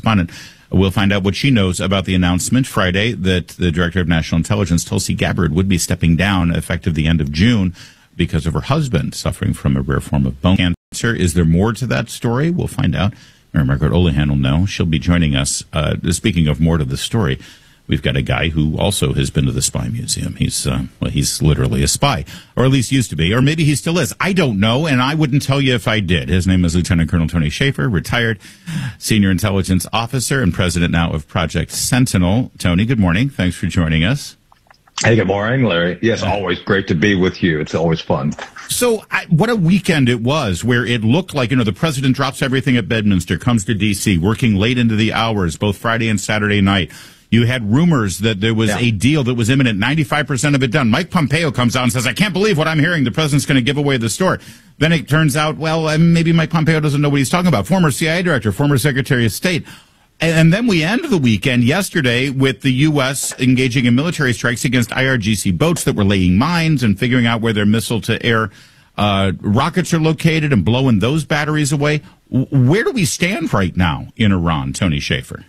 correspondent. We'll find out what she knows about the announcement Friday that the Director of National Intelligence, Tulsi Gabbard, would be stepping down effective the end of June because of her husband suffering from a rare form of bone cancer. Is there more to that story? We'll find out. Mary Margaret Olohan will know. She'll be joining us. Speaking of more to the story, we've got a guy who also has been to the Spy Museum. He's literally a spy, or at least used to be, or maybe he still is. I don't know, and I wouldn't tell you if I did. His name is Lieutenant Colonel Tony Shaffer, retired senior intelligence officer and president now of Project Sentinel. Tony, good morning. Thanks for joining us. Hey, good morning, Larry. Yes, always great to be with you. It's always fun. So what a weekend it was, where it looked like, the president drops everything at Bedminster, comes to D.C., working late into the hours, both Friday and Saturday night. You had rumors that there was a deal that was imminent, 95% of it done. Mike Pompeo comes out and says, I can't believe what I'm hearing. The president's going to give away the store. Then it turns out, maybe Mike Pompeo doesn't know what he's talking about. Former CIA director, former Secretary of State. And then we end the weekend yesterday with the U.S. engaging in military strikes against IRGC boats that were laying mines and figuring out where their missile-to-air rockets are located and blowing those batteries away. Where do we stand right now in Iran, Tony Shaffer?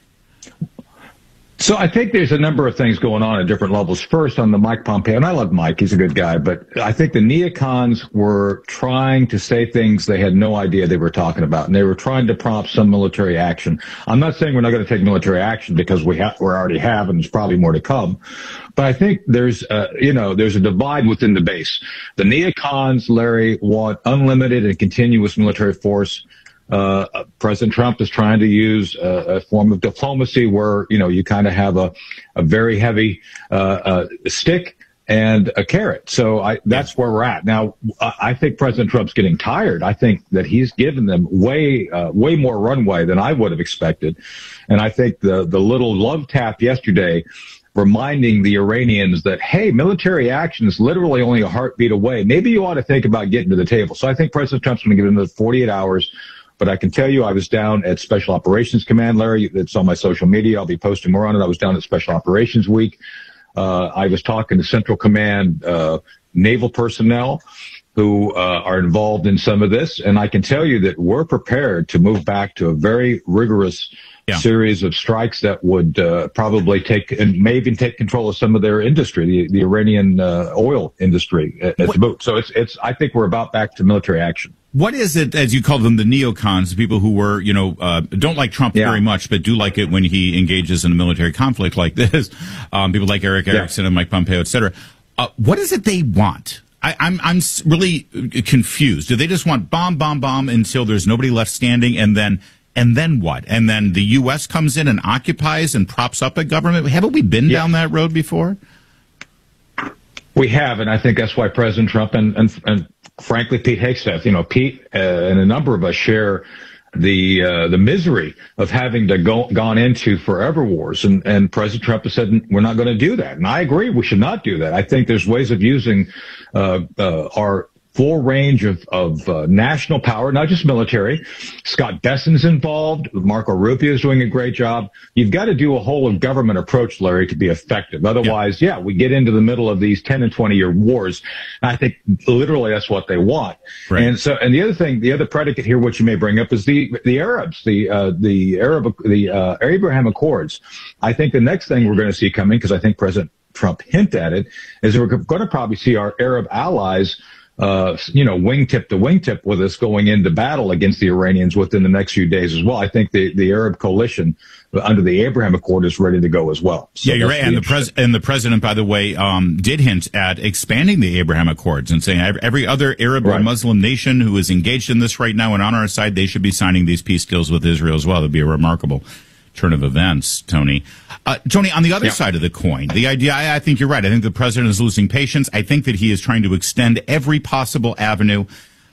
So I think there's a number of things going on at different levels. First, on the Mike Pompeo, and I love Mike, he's a good guy, but I think the neocons were trying to say things they had no idea they were talking about, and they were trying to prompt some military action. I'm not saying we're not going to take military action, because we already have, and there's probably more to come. But I think there's a divide within the base. The neocons, Larry, want unlimited and continuous military force. President Trump is trying to use a form of diplomacy where, you kind of have a very heavy stick and a carrot. So that's where we're at. Now, I think President Trump's getting tired. I think that he's given them way more runway than I would have expected. And I think the little love tap yesterday, reminding the Iranians that, hey, military action is literally only a heartbeat away. Maybe you ought to think about getting to the table. So I think President Trump's going to give them 48 hours. But I can tell you, I was down at Special Operations Command, Larry. It's on my social media. I'll be posting more on it. I was down at Special Operations Week. I was talking to Central Command naval personnel who are involved in some of this. And I can tell you that we're prepared to move back to a very rigorous series of strikes that would probably take, and may even take control of some of their industry, the Iranian oil industry at the boot. So I think we're about back to military action. What is it, as you call them, the neocons, the people who were, don't like Trump very much, but do like it when he engages in a military conflict like this? People like Eric Erickson and Mike Pompeo, et cetera. What is it they want? I'm really confused. Do they just want bomb until there's nobody left standing, and then what? And then the U.S. comes in and occupies and props up a government? Haven't we been down that road before? We have, and I think that's why President Trump and frankly, Pete Hegseth, Pete and a number of us share the misery of having to gone into forever wars. And President Trump has said, we're not going to do that. And I agree, we should not do that. I think there's ways of using our full range of national power, not just military. Scott Besson's involved. Marco Rubio is doing a great job. You've got to do a whole of government approach, Larry, to be effective. Otherwise, we get into the middle of these 10 and 20-year wars. And I think literally that's what they want. Right. And the other thing, the other predicate here, which you may bring up, is the Arabs, the Abraham Accords. I think the next thing we're going to see coming, because I think President Trump hinted at it, is we're going to probably see our Arab allies wingtip to wingtip with us going into battle against the Iranians within the next few days as well. I think the Arab coalition under the Abraham Accord is ready to go as well. So you're right. And the president, by the way, did hint at expanding the Abraham Accords and saying every other Arab or Muslim nation who is engaged in this right now and on our side, they should be signing these peace deals with Israel as well. That'd be a remarkable turn of events, Tony. Tony, on the other side of the coin, the idea, I think you're right. I think the president is losing patience. I think that he is trying to extend every possible avenue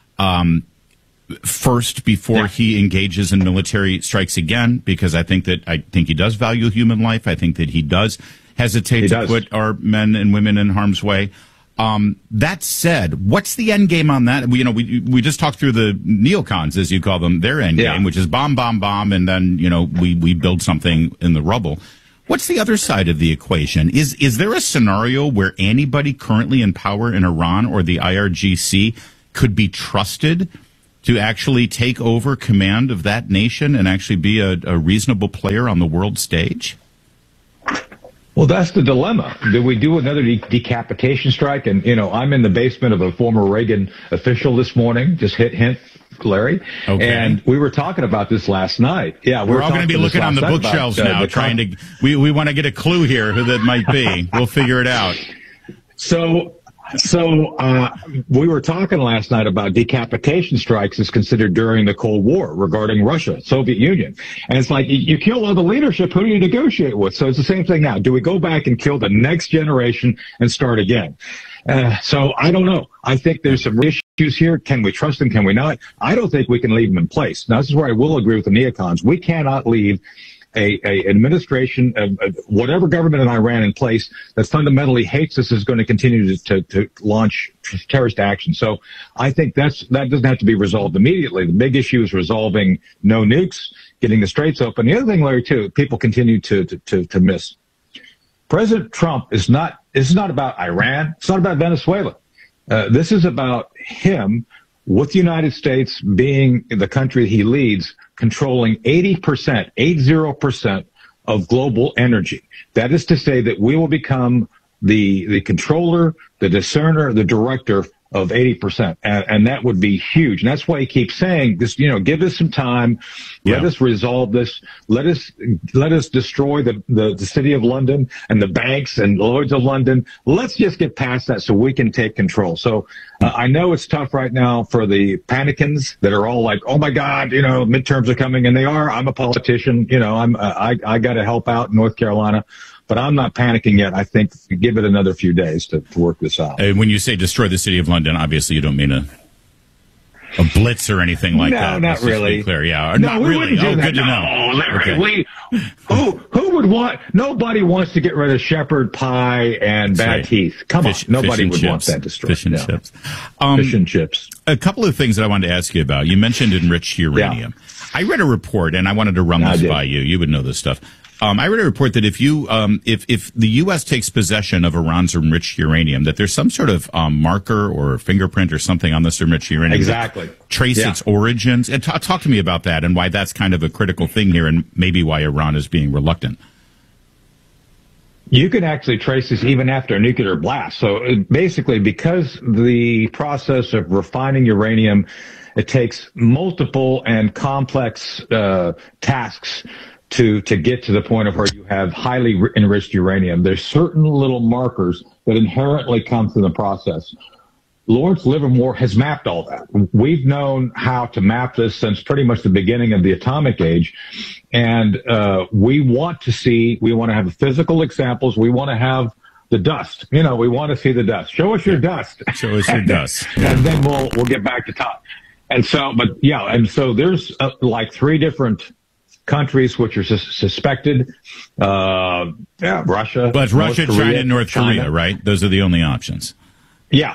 first before he engages in military strikes again, because I think he does value human life. I think that he does hesitate to put our men and women in harm's way. That said, what's the end game on that? We just talked through the neocons, as you call them, their end game, which is bomb, and then, we build something in the rubble. What's the other side of the equation? Is there a scenario where anybody currently in power in Iran or the IRGC could be trusted to actually take over command of that nation and actually be a reasonable player on the world stage? Well, that's the dilemma. Do we do another decapitation strike? And, I'm in the basement of a former Reagan official this morning. Just hint, Larry. Okay. And we were talking about this last night. Yeah, we're all going to be looking on the bookshelves now, trying to. We want to get a clue here who that might be. We'll figure it out. So we were talking last night about decapitation strikes as considered during the Cold War regarding Russia, Soviet Union. And it's like, you kill all the leadership, who do you negotiate with? So it's the same thing now. Do we go back and kill the next generation and start again? So I don't know. I think there's some issues here. Can we trust them? Can we not? I don't think we can leave them in place. Now, this is where I will agree with the neocons. We cannot leave a administration of whatever government in Iran in place that fundamentally hates us is going to continue to launch terrorist action. So I think that doesn't have to be resolved immediately. The big issue is resolving no nukes, getting the straits open. The other thing, Larry, too, people continue to miss. President Trump this is not about Iran. It's not about Venezuela. This is about him, with the United States being the country he leads, controlling 80% of global energy. That is to say that we will become the controller, the discerner, the director of 80%. And that would be huge. And that's why he keeps saying this, give us some time. Let us resolve this. Let us destroy the city of London and the banks and Lloyd's of London. Let's just get past that so we can take control. So I know it's tough right now for the panicans that are all like, oh my God, midterms are coming, and they are. I'm a politician. I got to help out in North Carolina. But I'm not panicking yet. I think give it another few days to work this out. When you say destroy the city of London, obviously you don't mean a blitz or anything like that. No, not really. Be clear. Yeah, no, not we really. Wouldn't do that. Good to know. No, Larry, okay. Who would want? Nobody wants to get rid of shepherd pie and bad teeth. Come on, nobody would want that destroyed. Fish and chips. Fish and chips. A couple of things that I wanted to ask you about. You mentioned enriched uranium. Yeah. I read a report, and I wanted to run this by you. You would know this stuff. I read a report that if the U.S. takes possession of Iran's enriched uranium, that there's some sort of marker or fingerprint or something on this enriched uranium. Exactly. Trace its origins. And talk to me about that and why that's kind of a critical thing here, and maybe why Iran is being reluctant. You can actually trace this even after a nuclear blast. So basically, because the process of refining uranium, it takes multiple and complex tasks to get to the point of where you have highly enriched uranium. There's certain little markers that inherently come through the process. Lawrence Livermore has mapped all that. We've known how to map this since pretty much the beginning of the atomic age. And we want to have physical examples. We want to have the dust. We want to see the dust. Show us your dust. Show us your dust. And then we'll get back to top. And so, there's like 3 different countries which are suspected. Russia. But Russia, China, and North Korea, right? Those are the only options. Yeah.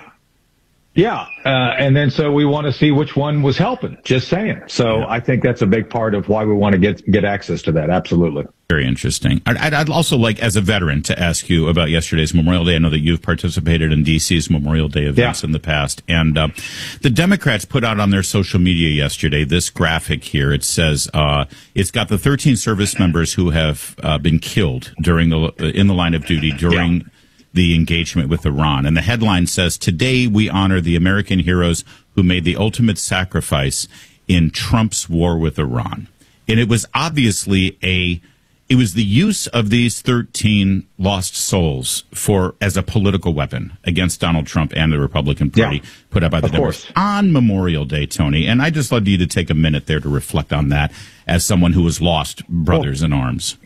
And then so we want to see which one was helping. Just saying. So I think that's a big part of why we want to get access to that. Absolutely. Very interesting. I'd also like, as a veteran, to ask you about yesterday's Memorial Day. I know that you've participated in D.C.'s Memorial Day events in the past. And the Democrats put out on their social media yesterday this graphic here. It says it's got the 13 service members who have been killed in the line of duty during the engagement with Iran. And the headline says, "Today we honor the American heroes who made the ultimate sacrifice in Trump's war with Iran." And it was obviously it was the use of these 13 lost souls as a political weapon against Donald Trump and the Republican Party put up by the Democrats on Memorial Day, Tony. And I just love you to take a minute there to reflect on that as someone who has lost brothers in arms.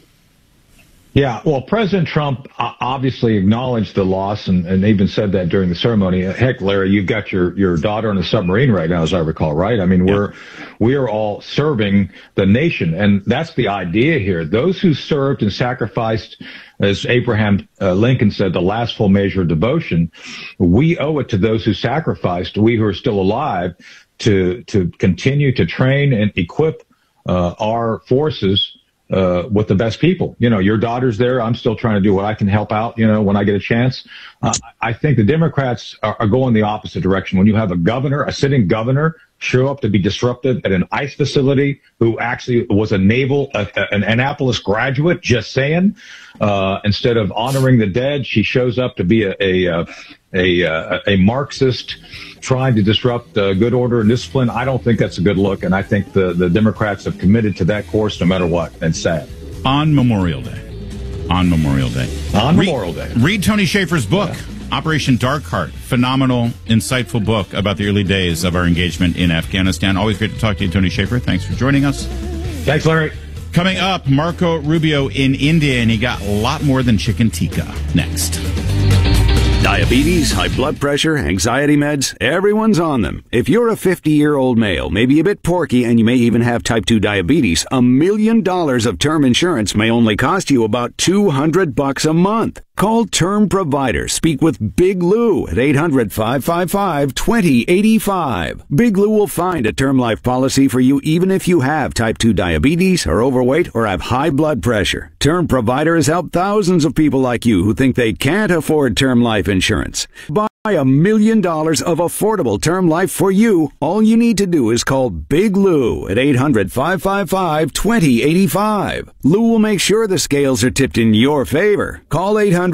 Yeah, well, President Trump obviously acknowledged the loss and even said that during the ceremony. Heck, Larry, you've got your daughter on a submarine right now, as I recall, right? I mean, we are all serving the nation, and that's the idea here. Those who served and sacrificed, as Abraham Lincoln said, the last full measure of devotion, we owe it to those who sacrificed, we who are still alive, to continue to train and equip our forces with the best people. Your daughter's there. I'm still trying to do what I can help out, when I get a chance. I think the Democrats are going the opposite direction. When you have a sitting governor, show up to be disruptive at an ICE facility who actually was an Annapolis graduate, just saying, instead of honoring the dead, she shows up to be a Marxist trying to disrupt good order and discipline. I don't think that's a good look, and I think the Democrats have committed to that course no matter what. And sad. On Memorial Day. Read Tony Shaffer's book, Operation Dark Heart. Phenomenal, insightful book about the early days of our engagement in Afghanistan. Always great to talk to you, Tony Shaffer. Thanks for joining us. Thanks, Larry. Coming up, Marco Rubio in India, and he got a lot more than chicken tikka. Next. Diabetes, high blood pressure, anxiety meds, everyone's on them. If you're a 50-year-old male, maybe a bit porky, and you may even have type 2 diabetes, $1 million of term insurance may only cost you about $200 a month. Call Term Provider. Speak with Big Lou at 800-555-2085. Big Lou will find a term life policy for you even if you have type 2 diabetes, are overweight, or have high blood pressure. Term Provider has helped thousands of people like you who think they can't afford term life insurance. Buy $1 million of affordable term life for you. All you need to do is call Big Lou at 800-555-2085. Lou will make sure the scales are tipped in your favor. Call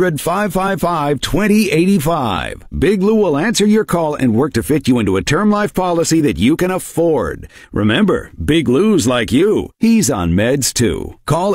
800-555-2085. Big Lou will answer your call and work to fit you into a term life policy that you can afford. Remember, Big Lou's like you. He's on meds too. Call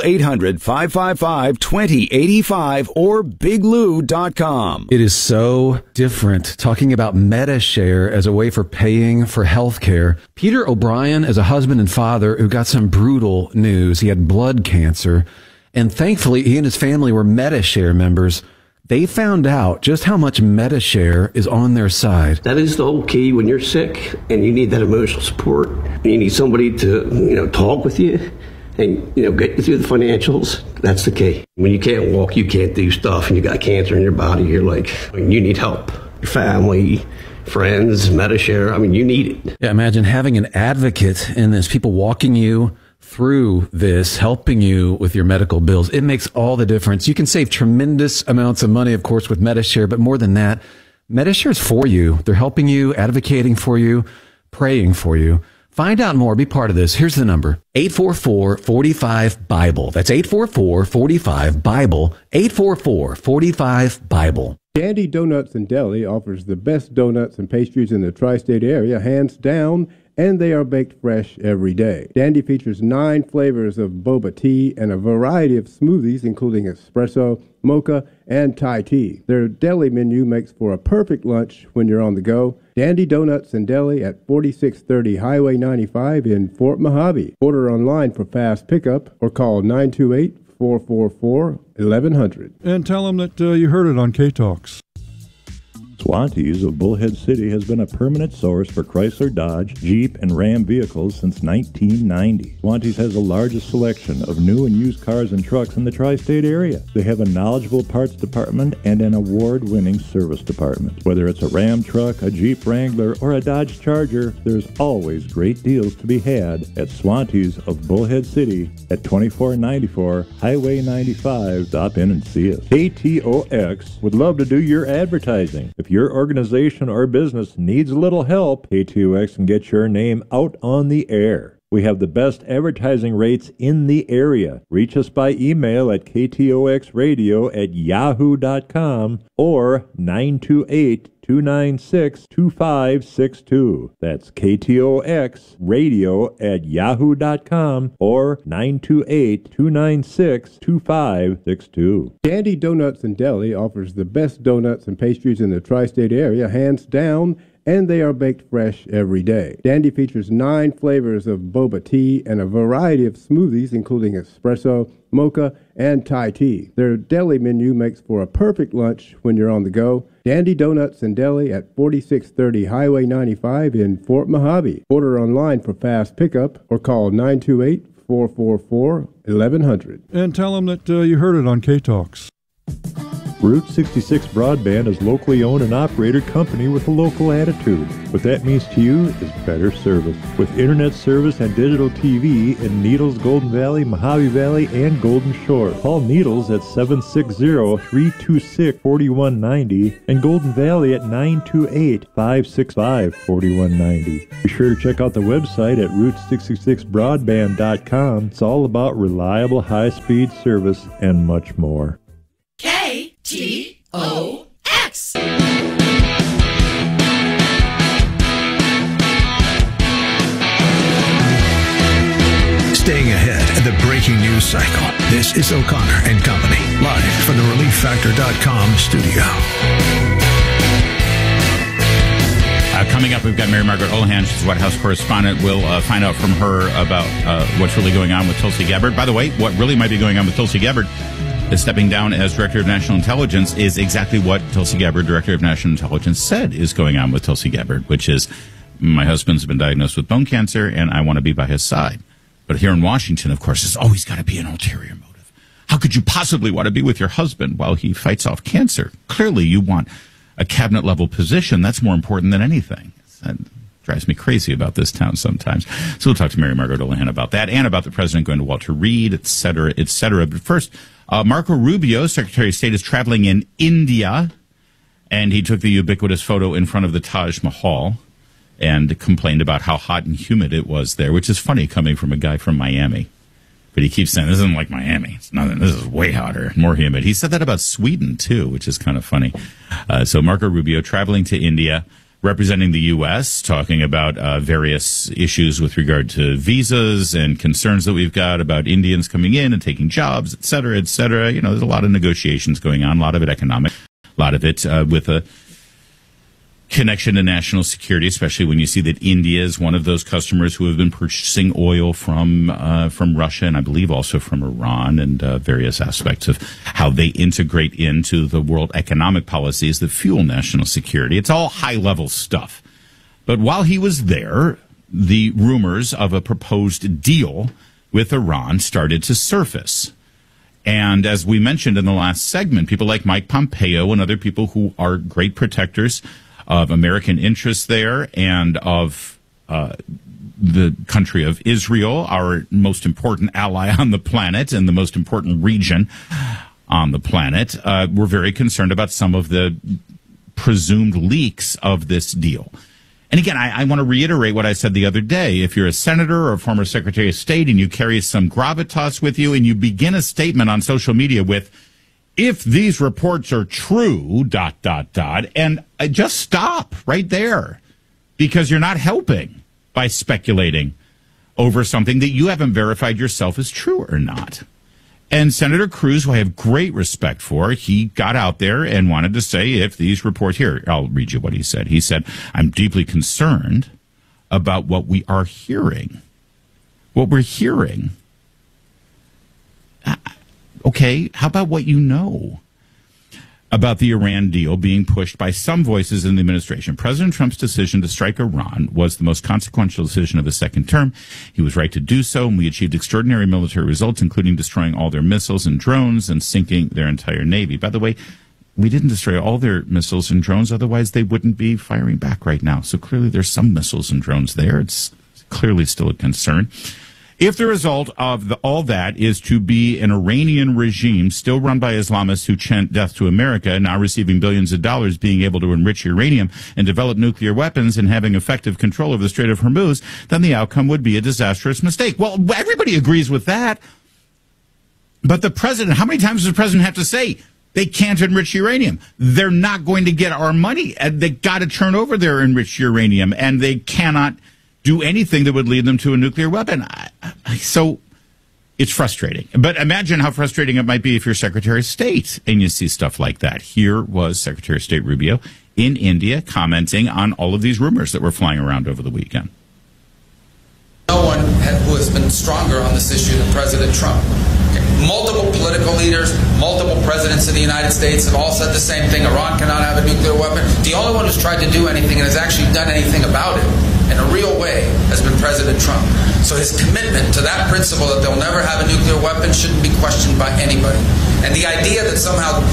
800-555-2085 or biglou.com. It is so different talking about MediShare as a way for paying for health care. Peter O'Brien is a husband and father who got some brutal news. He had blood cancer, and thankfully he and his family were MediShare members. They found out just how much MediShare is on their side. That is the whole key when you're sick and you need that emotional support. You need somebody to, talk with you and, get you through the financials. That's the key. When you can't walk, you can't do stuff, and you got cancer in your body, you're like, you need help. Your family, friends, MediShare, you need it. Yeah, imagine having an advocate in this, people walking you through this, helping you with your medical bills. It makes all the difference. You can save tremendous amounts of money, of course, with MediShare, but more than that, MediShare is for you. They're helping you, advocating for you, praying for you. Find out more. Be part of this. Here's the number. 844-45-BIBLE. That's 844-45-BIBLE. 844-45-BIBLE. Dandy Donuts and Deli offers the best donuts and pastries in the tri-state area, hands down, and they are baked fresh every day. Dandy features 9 flavors of boba tea and a variety of smoothies, including espresso, mocha, and Thai tea. Their deli menu makes for a perfect lunch when you're on the go. Dandy Donuts and Deli at 4630 Highway 95 in Fort Mojave. Order online for fast pickup or call 928-444-1100. And tell them that you heard it on K-Talks. Swantees of Bullhead City has been a permanent source for Chrysler, Dodge, Jeep, and Ram vehicles since 1990. Swantees has the largest selection of new and used cars and trucks in the tri-state area. They have a knowledgeable parts department and an award-winning service department. Whether it's a Ram truck, a Jeep Wrangler, or a Dodge Charger, there's always great deals to be had at Swantees of Bullhead City at 2494 Highway 95. Stop in and see us. KTOX would love to do your advertising. If your organization or business needs a little help, KTOX can get your name out on the air. We have the best advertising rates in the area. Reach us by email at ktoxradio@yahoo.com or 928-296-2562. That's ktoxradio@yahoo.com or 928-296-2562. Dandy Donuts and Deli offers the best donuts and pastries in the tri-state area, hands down, and they are baked fresh every day. Dandy features 9 flavors of boba tea and a variety of smoothies, including espresso, mocha, and Thai tea. Their deli menu makes for a perfect lunch when you're on the go. Dandy Donuts and Deli at 4630 Highway 95 in Fort Mojave. Order online for fast pickup or call 928-444-1100. And tell them that you heard it on K-Talks. Route 66 Broadband is locally owned and operated company with a local attitude. What that means to you is better service. With internet service and digital TV in Needles, Golden Valley, Mojave Valley, and Golden Shore. Call Needles at 760-326-4190 and Golden Valley at 928-565-4190. Be sure to check out the website at Route66Broadband.com. It's all about reliable high-speed service and much more. KTOX. Staying ahead of the breaking news cycle. This is O'Connor and Company, live from the ReliefFactor.com studio. Coming up, we've got Mary Margaret Olohan. She's White House correspondent. We'll find out from her about what's really going on with Tulsi Gabbard. By the way, what really might be going on with Tulsi Gabbard is stepping down as Director of National Intelligence is exactly what Tulsi Gabbard, Director of National Intelligence, said is going on with Tulsi Gabbard, which is, my husband's been diagnosed with bone cancer, and I want to be by his side. But here in Washington, of course, there's always got to be an ulterior motive. How could you possibly want to be with your husband while he fights off cancer? Clearly, you want a cabinet-level position. That's more important than anything. That drives me crazy about this town sometimes. So we'll talk to Mary Margaret Olohan about that and about the president going to Walter Reed, et cetera, et cetera. But first, Marco Rubio, Secretary of State, is traveling in India, and he took the ubiquitous photo in front of the Taj Mahal and complained about how hot and humid it was there, which is funny coming from a guy from Miami. But he keeps saying, this isn't like Miami. It's nothing. This is way hotter, more humid. He said that about Sweden, too, which is kind of funny. So Marco Rubio traveling to India, representing the U.S., talking about various issues with regard to visas and concerns that we've got about Indians coming in and taking jobs, et cetera, et cetera. You know, there's a lot of negotiations going on, a lot of it economic, a lot of it with a connection to national security, especially when you see that India is one of those customers who have been purchasing oil from Russia and I believe also from Iran, and various aspects of how they integrate into the world economic policies that fuel national security. It's all high-level stuff. But while he was there, the rumors of a proposed deal with Iran started to surface. And as we mentioned in the last segment, people like Mike Pompeo and other people who are great protectors of American interests there and of the country of Israel, our most important ally on the planet and the most important region on the planet, were very concerned about some of the presumed leaks of this deal. And again, I want to reiterate what I said the other day. If you're a senator or a former Secretary of State and you carry some gravitas with you and you begin a statement on social media with, if these reports are true, ... and just stop right there, because you're not helping by speculating over something that you haven't verified yourself is true or not. And Senator Cruz, who I have great respect for, he got out there and wanted to say, if these reports, here, I'll read you what he said. He said, I'm deeply concerned about what we are hearing. What we're hearing. Okay, how about what you know about the Iran deal being pushed by some voices in the administration? President Trump's decision to strike Iran was the most consequential decision of his second term. He was right to do so, and we achieved extraordinary military results, including destroying all their missiles and drones and sinking their entire Navy. By the way, we didn't destroy all their missiles and drones, otherwise they wouldn't be firing back right now. So clearly there's some missiles and drones there. It's clearly still a concern. If the result of all that is to be an Iranian regime still run by Islamists who chant death to America, now receiving billions of dollars, being able to enrich uranium and develop nuclear weapons and having effective control over the Strait of Hormuz, then the outcome would be a disastrous mistake. Well, everybody agrees with that. But the president, how many times does the president have to say they can't enrich uranium? They're not going to get our money. They got to turn over their enriched uranium, and they cannot do anything that would lead them to a nuclear weapon. So it's frustrating. But imagine how frustrating it might be if you're Secretary of State and you see stuff like that. Here was Secretary of State Rubio in India commenting on all of these rumors that were flying around over the weekend. No one who has been stronger on this issue than President Trump. Multiple political leaders, multiple presidents of the United States have all said the same thing. Iran cannot have a nuclear weapon. The only one who's tried to do anything and has actually done anything about it in a real way has been President Trump. So his commitment to that principle that they'll never have a nuclear weapon shouldn't be questioned by anybody. And the idea that somehow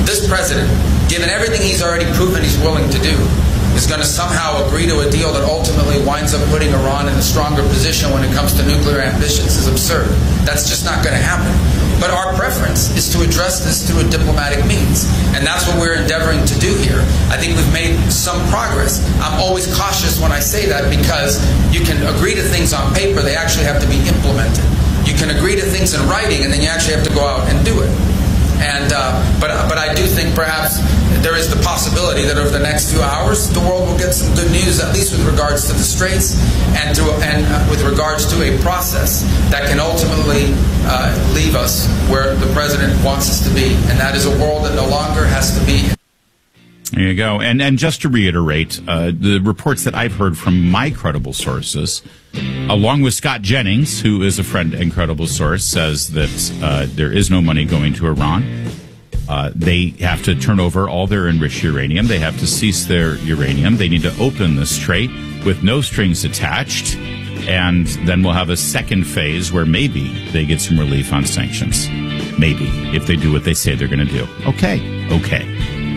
this president, given everything he's already proven he's willing to do, is going to somehow agree to a deal that ultimately winds up putting Iran in a stronger position when it comes to nuclear ambitions is absurd. That's just not going to happen. But our preference is to address this through a diplomatic means, and that's what we're endeavoring to do here. I think we've made some progress. I'm always cautious when I say that because you can agree to things on paper, they actually have to be implemented. You can agree to things in writing, and then you actually have to go out and do it. And but I do think perhaps there is the possibility that over the next few hours the world will get some good news, at least with regards to the Straits and with regards to a process that can ultimately leave us where the president wants us to be, and that is a world that no longer has to be. There you go. And just to reiterate, the reports that I've heard from my credible sources, along with Scott Jennings, who is a friend and credible source, says that there is no money going to Iran. They have to turn over all their enriched uranium. They have to cease their uranium. They need to open the strait with no strings attached. And then we'll have a second phase where maybe they get some relief on sanctions. Maybe, if they do what they say they're going to do. Okay.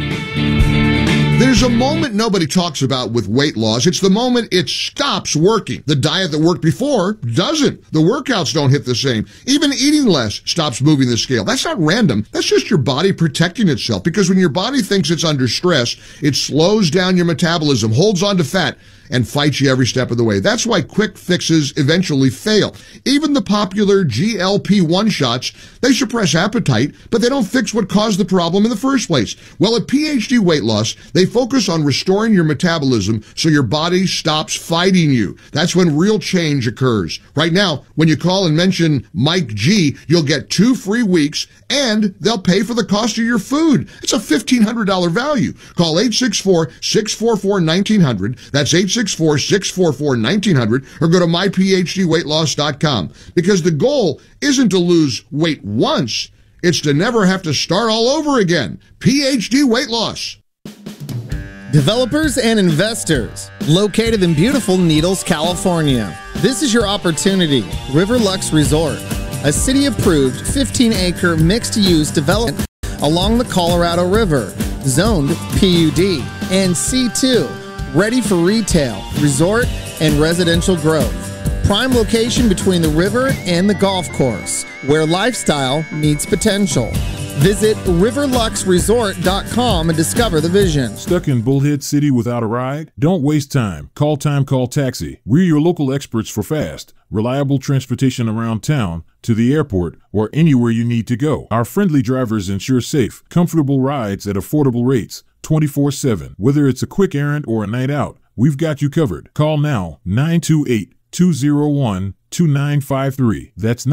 There's a moment nobody talks about with weight loss. It's the moment it stops working. The diet that worked before doesn't. The workouts don't hit the same. Even eating less stops moving the scale. That's not random. That's just your body protecting itself, because when your body thinks it's under stress, it slows down your metabolism, holds on to fat, and fights you every step of the way. That's why quick fixes eventually fail. Even the popular GLP-1 shots, they suppress appetite, but they don't fix what caused the problem in the first place. Well, at PhD Weight Loss, they focus on restoring your metabolism so your body stops fighting you. That's when real change occurs. Right now, when you call and mention Mike G, you'll get 2 free weeks, and they'll pay for the cost of your food. It's a $1,500 value. Call 864-644-1900. That's 864-644-1900, or go to myphdweightloss.com, because the goal isn't to lose weight once, it's to never have to start all over again. PhD Weight Loss. Developers and investors, located in beautiful Needles, California. This is your opportunity. Riverlux Resort, a city-approved 15-acre mixed-use development along the Colorado River, zoned PUD and C2, ready for retail, resort, and residential growth. Prime location between the river and the golf course, where lifestyle meets potential. Visit riverluxresort.com and discover the vision. Stuck in Bullhead City without a ride? Don't waste time. Call Taxi. We're your local experts for fast, reliable transportation around town, to the airport, or anywhere you need to go. Our friendly drivers ensure safe, comfortable rides at affordable rates, 24/7. Whether it's a quick errand or a night out, we've got you covered. Call now, 928-201-2953. That's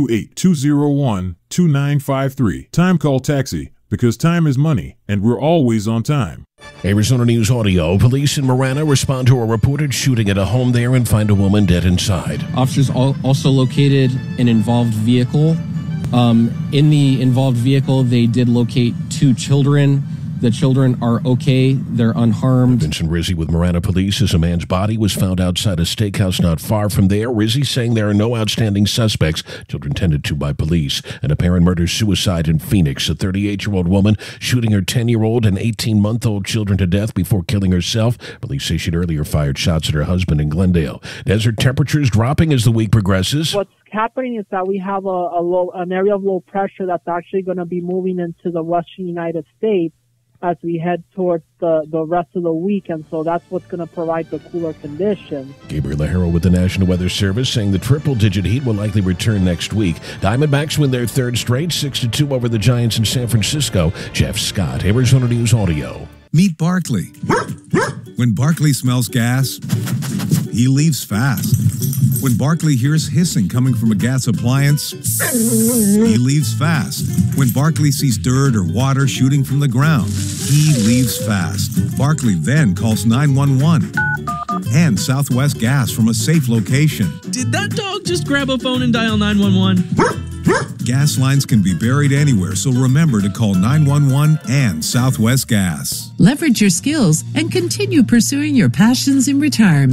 928-201-2953. Time Call Taxi, because time is money, and we're always on time. Arizona News Audio. Police in Marana respond to a reported shooting at a home there and find a woman dead inside. Officers also located an involved vehicle. In the involved vehicle, they did locate 2 children. The children are okay. They're unharmed. Vincent Rizzi with Marana Police says a man's body was found outside a steakhouse not far from there. Rizzi saying there are no outstanding suspects. Children tended to by police. An apparent murder-suicide in Phoenix. A 38-year-old woman shooting her 10-year-old and 18-month-old children to death before killing herself. Police say she'd earlier fired shots at her husband in Glendale. Desert temperatures dropping as the week progresses. What's happening is that we have an area of low pressure that's actually going to be moving into the western United States as we head towards the rest of the week, and so that's what's going to provide the cooler conditions. Gabriel Lahero with the National Weather Service saying the triple-digit heat will likely return next week. Diamondbacks win their 3rd straight, 6-2 over the Giants in San Francisco. Jeff Scott, Arizona News Audio. Meet Barkley. When Barkley smells gas, he leaves fast. When Barkley hears hissing coming from a gas appliance, he leaves fast. When Barkley sees dirt or water shooting from the ground, he leaves fast. Barkley then calls 911 and Southwest Gas from a safe location. Did that dog just grab a phone and dial 911? Gas lines can be buried anywhere, so remember to call 911 and Southwest Gas. Leverage your skills and continue pursuing your passions in retirement.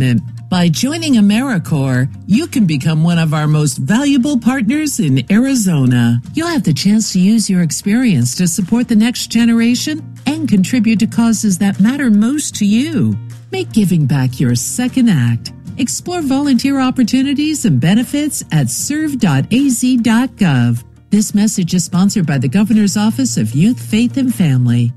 By joining AmeriCorps, you can become one of our most valuable partners in Arizona. You'll have the chance to use your experience to support the next generation and contribute to causes that matter most to you. Make giving back your second act. Explore volunteer opportunities and benefits at serve.az.gov. This message is sponsored by the Governor's Office of Youth, Faith, and Family.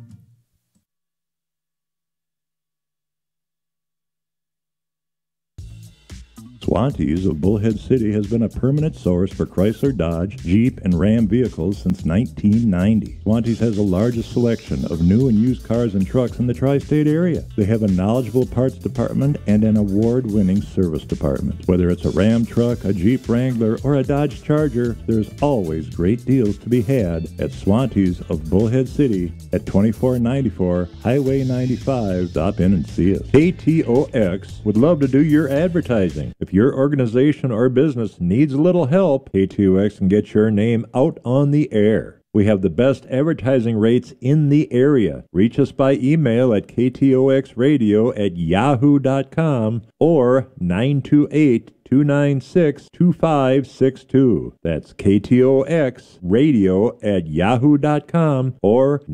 Swantees of Bullhead City has been a permanent source for Chrysler, Dodge, Jeep, and Ram vehicles since 1990. Swantees has the largest selection of new and used cars and trucks in the tri-state area. They have a knowledgeable parts department and an award-winning service department. Whether it's a Ram truck, a Jeep Wrangler, or a Dodge Charger, there's always great deals to be had at Swantees of Bullhead City at 2494 Highway 95. Stop in and see us. KTOX would love to do your advertising. If your organization or business needs a little help, KTOX can get your name out on the air. We have the best advertising rates in the area. Reach us by email at ktoxradio@yahoo.com or 928-296-2562. That's ktoxradio@yahoo.com or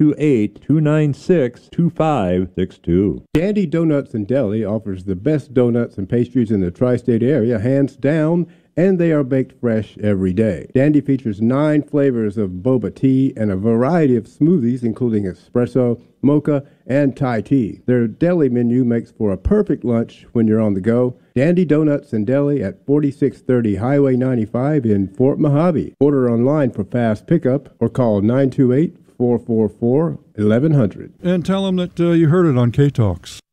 928-296-2562. Dandy Donuts and Deli offers the best donuts and pastries in the tri-state area, hands down, and they are baked fresh every day. Dandy features 9 flavors of boba tea and a variety of smoothies, including espresso, mocha, and Thai tea. Their deli menu makes for a perfect lunch when you're on the go. Dandy Donuts and Deli at 4630 Highway 95 in Fort Mojave. Order online for fast pickup or call 928-444-1100. And tell them that you heard it on K-Talks.